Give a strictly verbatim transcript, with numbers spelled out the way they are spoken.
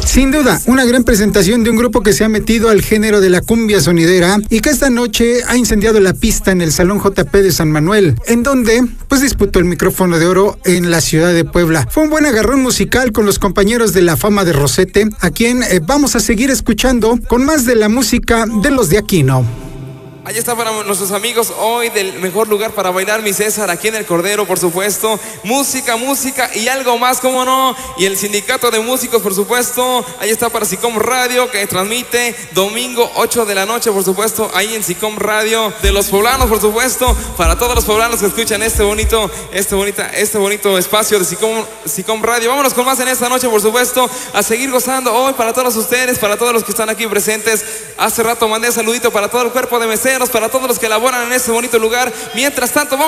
Sin duda, una gran presentación de un grupo que se ha metido al género de la cumbia sonidera y que esta noche ha incendiado la pista en el Salón J P de San Manuel, en donde pues disputó el micrófono de oro en la ciudad de Puebla. Fue un buen agarrón musical con los compañeros de La Fama de Rosete, a quien eh, vamos a seguir escuchando con más de la música de los de Aquino. Ahí está para nuestros amigos hoy del mejor lugar para bailar, mi César, aquí en El Cordero, por supuesto. Música, música y algo más, cómo no. Y el sindicato de músicos, por supuesto. Ahí está para SICOM Radio, que transmite domingo ocho de la noche, por supuesto, ahí en SICOM Radio de los poblanos, por supuesto. Para todos los poblanos que escuchan este bonito, este bonita, este bonito espacio de SICOM, SICOM Radio. Vámonos con más en esta noche, por supuesto, a seguir gozando hoy para todos ustedes, para todos los que están aquí presentes. Hace rato mandé saludito para todo el cuerpo de meseros, para todos los que laboran en este bonito lugar. Mientras tanto, vamos